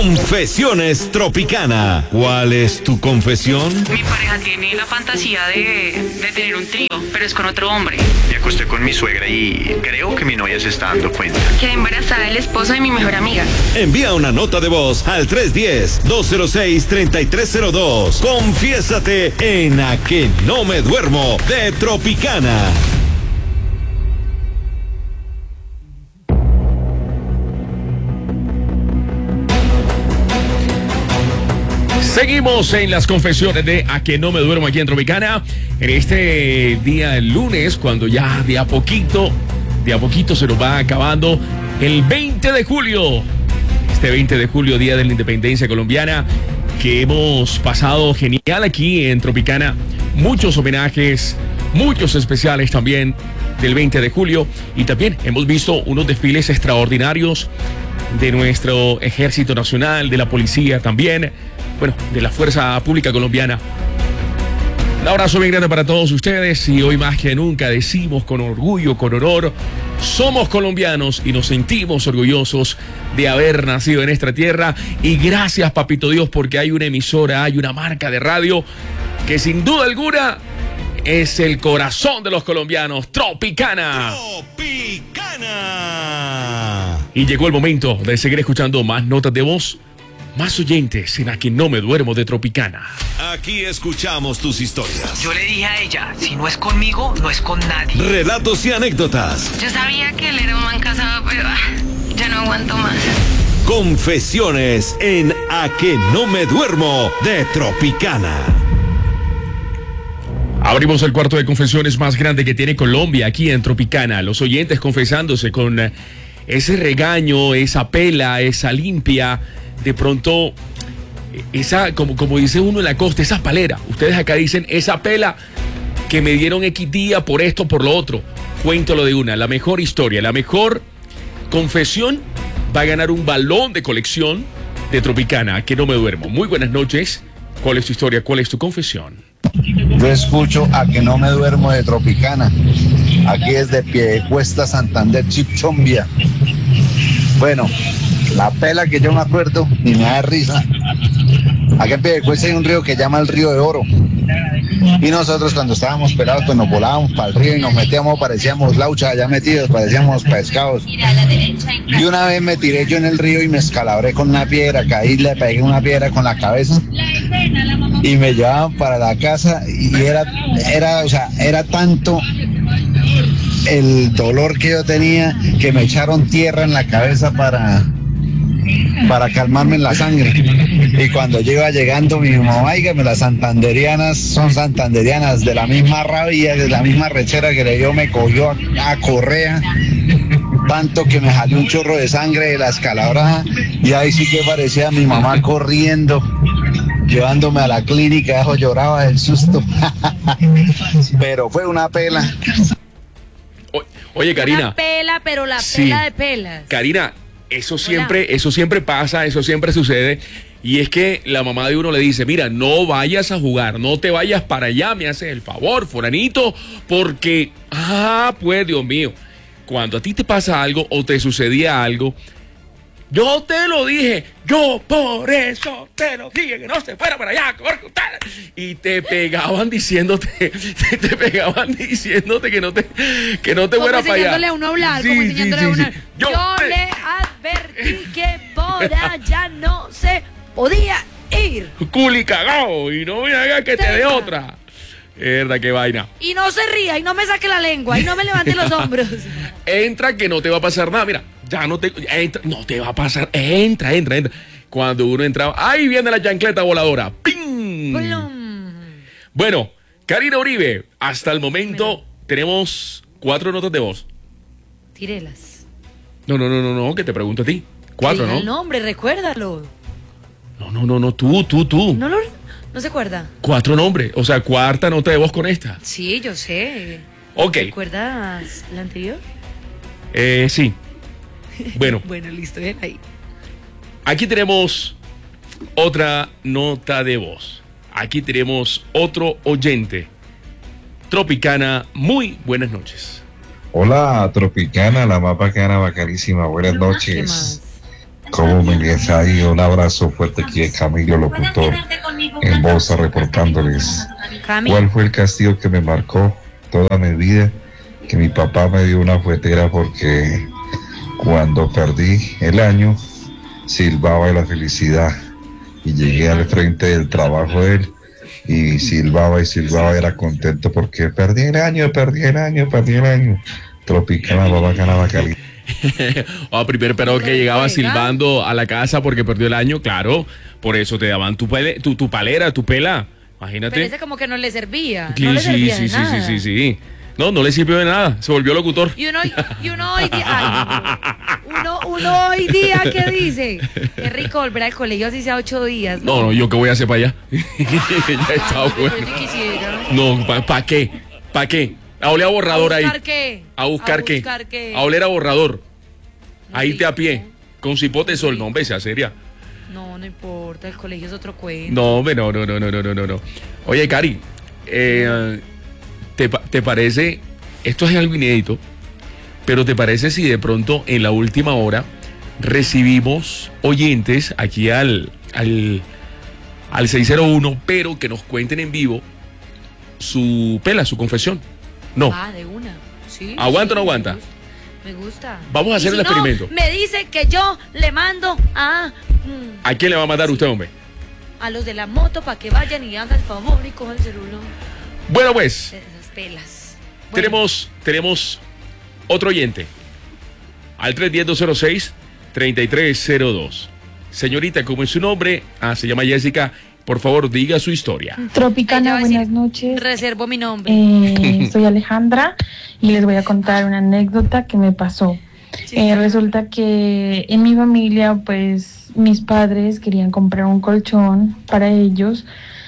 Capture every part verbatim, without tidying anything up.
Confesiones Tropicana. ¿Cuál es tu confesión? Mi pareja tiene la fantasía de, de tener un trío, pero es con otro hombre. Me acosté con mi suegra y creo que mi novia se está dando cuenta. Quedé embarazada del esposo de mi mejor amiga. Envía una nota de voz al tres uno cero, dos cero seis, tres tres cero dos. Confiésate en A Que No Me Duermo de Tropicana. Seguimos en las confesiones de A Que No Me Duermo aquí en Tropicana. En este día lunes, cuando ya de a poquito, de a poquito se nos va acabando el veinte de julio. Este veinte de julio, Día de la Independencia Colombiana, que hemos pasado genial aquí en Tropicana. Muchos homenajes, muchos especiales también del veinte de julio. Y también hemos visto unos desfiles extraordinarios de nuestro Ejército Nacional, de la Policía también. Bueno, de la Fuerza Pública Colombiana. Un abrazo bien grande para todos ustedes y hoy más que nunca decimos con orgullo, con honor, somos colombianos y nos sentimos orgullosos de haber nacido en esta tierra y gracias, Papito Dios, porque hay una emisora, hay una marca de radio que sin duda alguna es el corazón de los colombianos, Tropicana. Tropicana. Y llegó el momento de seguir escuchando más notas de voz, más oyentes en A Que No Me Duermo de Tropicana. Aquí escuchamos tus historias. Yo le dije a ella, si no es conmigo, no es con nadie. Relatos y anécdotas. Yo sabía que él era un man casado, pero ah, ya no aguanto más. Confesiones en A Que No Me Duermo de Tropicana. Abrimos el cuarto de confesiones más grande que tiene Colombia aquí en Tropicana. Los oyentes confesándose con ese regaño, esa pela, esa limpia. De pronto, esa, como, como dice uno en la costa, esa palera. Ustedes acá dicen, esa pela que me dieron X día por esto, por lo otro. Cuéntalo de una, la mejor historia, la mejor confesión va a ganar un balón de colección de Tropicana, A Que No Me Duermo. Muy buenas noches. ¿Cuál es tu historia? ¿Cuál es tu confesión? Yo escucho A Que No Me Duermo de Tropicana. Aquí desde Piedecuesta, Santander, Chipchombia. Bueno, la pela que yo me acuerdo y me da risa. Aquí en Piedecuesta hay un río que se llama el Río de Oro. Y nosotros cuando estábamos pelados pues nos volábamos para el río y nos metíamos, parecíamos lauchas allá metidos, parecíamos pescados. Y una vez me tiré yo en el río y me escalabré con una piedra, caí, le pegué una piedra con la cabeza y me llevaban para la casa y era, era, o sea, era tanto el dolor que yo tenía que me echaron tierra en la cabeza para... para calmarme en la sangre. Y cuando yo iba llegando, mi mamá, dígame, las santanderianas son santanderianas, de la misma rabia, de la misma rechera que le dio, me cogió a, a correa, tanto que me salió un chorro de sangre de la escalabrada, y ahí sí que parecía mi mamá corriendo, llevándome a la clínica, eso lloraba del susto. Pero fue una pela. O, oye, Karina. Una pela, pero la Sí. pela de pelas. Karina, eso siempre, eso siempre pasa, eso siempre sucede. Y es que la mamá de uno le dice, mira, no vayas a jugar, no te vayas para allá, me haces el favor, fulanito, porque, ah, pues, Dios mío, cuando a ti te pasa algo o te sucedía algo, yo te lo dije, yo por eso te lo dije, que no se fuera para allá, y te pegaban diciéndote, te, te pegaban diciéndote que no te, que no te Como fuera para allá. enseñándole a uno a hablar, Sí, como sí, enseñándole sí, a uno. sí. Yo, Yo te- le advertí que por allá no se podía ir. Culi cagao, y no me haga que te dé Tenga. otra. Verdad, qué vaina. Y no se ría, y no me saque la lengua, y no me levante los hombros. Entra que no te va a pasar nada. Mira, ya no te. Entra, no te va a pasar. Entra, entra, entra. Cuando uno entraba, ahí viene la chancleta voladora. ¡Ping! Blum. Bueno, Karina Uribe, hasta el momento tenemos cuatro notas de voz. Tírelas. No, no, no, no, no, que te pregunto a ti. Cuatro, Diga el ¿no? nombre, recuérdalo. No, no, no, no, tú, tú, tú. ¿No, lo, ¿No se acuerda? Cuatro nombres, o sea, cuarta nota de voz con esta. Sí, yo sé. Ok, ¿Recuerdas la anterior? eh, sí. Bueno, Bueno, listo, ven ahí. aquí tenemos otra nota de voz. Aquí tenemos otro oyente. Tropicana, muy buenas noches. Hola, Tropicana, la más bacana, bacanísima. Buenas Hola, ¿qué noches. más? ¿Cómo me les ha ido? Un abrazo fuerte aquí de Camilo, locutor, en Bosa, reportándoles. Cami. ¿Cuál fue el castigo que me marcó toda mi vida? Que mi papá me dio una fuetera porque cuando perdí el año, silbaba de la felicidad. Y llegué al frente del trabajo de él y silbaba y silbaba, era contento porque perdí el año, perdí el año, perdí el año. Tropicana, papá, ganaba caliente. Ah, primero, pero que llegaba silbando a la casa porque perdió el año, claro. Por eso te daban tu, pele, tu, tu palera, tu pela. Imagínate. Pero ese como que no le servía. Sí, no le sí, servía sí, de sí, nada. sí, sí, sí. No, no le sirvió de nada. Se volvió locutor. Y uno, y uno hoy día, ay, uno, uno hoy día, ¿qué dice? Qué rico volver al colegio así sea ocho días. No, no, ¿yo qué voy a hacer para allá? Ya está Ay, bueno. yo sí quisiera. No, ¿para pa qué? ¿Para qué? A oler a borrador ahí. ¿A buscar qué? ¿A buscar, ¿A qué? buscar qué? A oler a borrador. A irte a rico. pie. Con cipote de sol. No, hombre, sea seria. No, no importa, el colegio es otro cuento. No, hombre, no, no, no, no, no, no, no. Oye, Cari, eh, ¿te, pa- ¿te parece? Esto es algo inédito, pero ¿te parece si de pronto en la última hora recibimos oyentes aquí al, al, al seis cero uno, pero que nos cuenten en vivo su pela, su confesión? No. Ah, de una. Sí. ¿Aguanta o no sí, aguanta? Me gusta. Me gusta. Vamos a hacer Y el si no, experimento. me dice que yo le mando a, mm, ¿A quién le va a mandar usted, hombre? a los de la moto para que vayan y hagan el favor y cojan el celular. Bueno, pues, Esas pelas. Bueno, tenemos, tenemos otro oyente. Al tres uno cero, dos cero seis, tres tres cero dos. Señorita, ¿cómo es su nombre? Ah, se llama Jessica. Por favor, diga su historia. ella Tropicana, va a buenas decir, noches. Reservo mi nombre. Eh, soy Alejandra y les voy a contar una anécdota que me pasó. Eh, resulta que en mi familia, pues mis padres querían comprar un colchón para ellos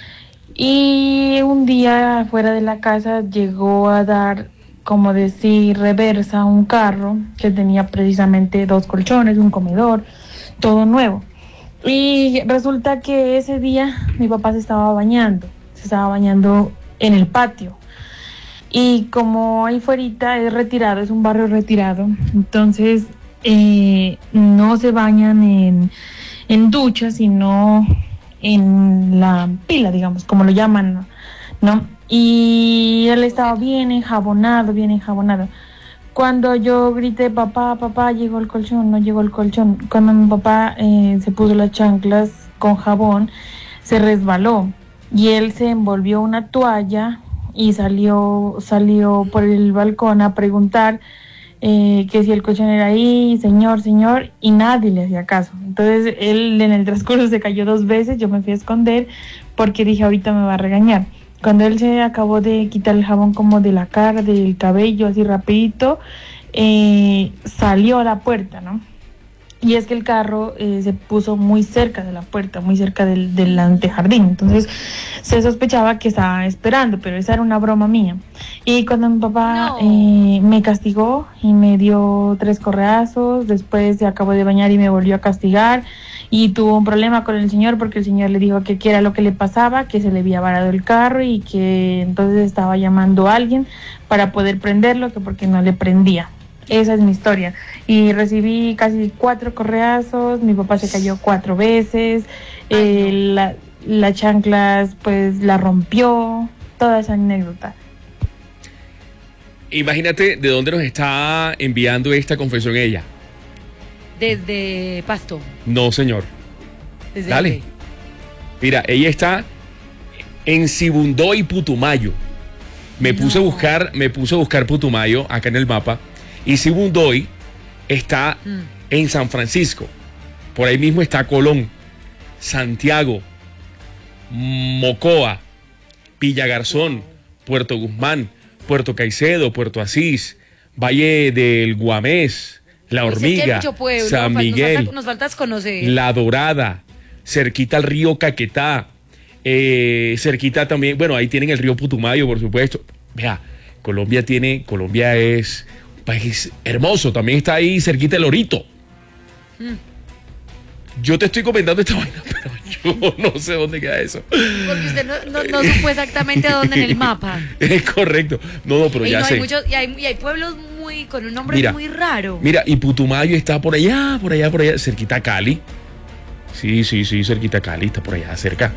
y un día fuera de la casa llegó a dar, como decir, reversa un carro que tenía precisamente dos colchones, un comedor, todo nuevo. Y resulta que ese día mi papá se estaba bañando, se estaba bañando en el patio. Y como ahí fuerita es retirado, es un barrio retirado, entonces eh, no se bañan en, en ducha, sino en la pila, digamos, como lo llaman, ¿no? Y él estaba bien enjabonado, bien enjabonado. Cuando yo grité, papá, papá, llegó el colchón, no llegó el colchón. Cuando mi papá eh, se puso las chanclas con jabón, se resbaló y él se envolvió una toalla y salió, salió por el balcón a preguntar eh, que si el colchón era ahí, señor, señor, y nadie le hacía caso. Entonces él en el transcurso se cayó dos veces, yo me fui a esconder porque dije ahorita me va a regañar. Cuando él se acabó de quitar el jabón como de la cara, del cabello, así rapidito, eh, salió a la puerta, ¿no? Y es que el carro eh, se puso muy cerca de la puerta, muy cerca del, del antejardín. Entonces se sospechaba que estaba esperando, pero esa era una broma mía. Y cuando mi papá No. eh, me castigó y me dio tres correazos, después se acabó de bañar y me volvió a castigar. Y tuvo un problema con el señor porque el señor le dijo que qué era lo que le pasaba, que se le había varado el carro y que entonces estaba llamando a alguien para poder prenderlo, que porque no le prendía. Esa es mi historia. Y recibí casi cuatro correazos, mi papá se cayó cuatro veces, eh, la, la chanclas pues la rompió, toda esa anécdota. Imagínate de dónde nos está enviando esta confesión ella. Desde Pasto. No, señor. Desde Dale. dónde? Mira, ella está en Sibundoy y Putumayo. Me puse a No. buscar, me puse a buscar Putumayo acá en el mapa. Y Sibundoy está Mm. en San Francisco. Por ahí mismo está Colón, Santiago, Mocoa, Villa Garzón, Puerto Guzmán, Puerto Caicedo, Puerto Asís, Valle del Guamés, La Pues es que hay Hormiga, mucho pueblo, San nos Miguel, falta- nos faltas conocer. La Dorada, cerquita al río Caquetá, eh, cerquita también, bueno, ahí tienen el río Putumayo, por supuesto. Vea, Colombia tiene, Colombia es un país hermoso, también está ahí cerquita el Orito. Mm. Yo te estoy comentando esta vaina, pero yo no sé dónde queda eso. Porque usted no, no, no supo exactamente dónde en el mapa. Es correcto. No, no, pero y, ya no sé. hay muchos, y, hay, y hay pueblos muy muy, con un nombre Mira, muy raro. Mira, y Putumayo está por allá, por allá, por allá, cerquita a Cali. Sí, sí, sí, cerquita a Cali, está por allá, cerca.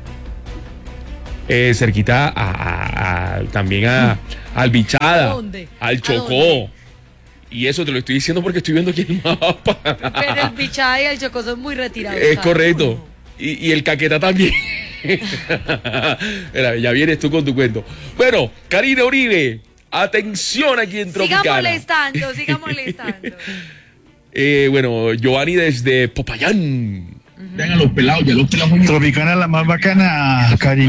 Eh, cerquita a, a- a- también a, al Bichada, ¿A dónde? al ¿A Chocó. dónde? Y eso te lo estoy diciendo porque estoy viendo aquí el mapa. Pero el Bichada y el Chocó son muy retirados. Es cada correcto. uno. Y, y el Caquetá también. Mira, ya vienes tú con tu cuento. Bueno, Karina Uribe, atención aquí en Siga Tropicana. molestando, siga molestando. Eh, bueno, Giovanni desde Popayán. Vean a los pelados, ya los pelados. Tropicana la más bacana, cariño.